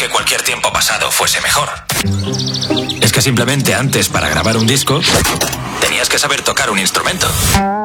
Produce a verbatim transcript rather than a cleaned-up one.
que cualquier tiempo pasado fuese mejor. Es que simplemente antes, para grabar un disco, tenías que saber tocar un instrumento.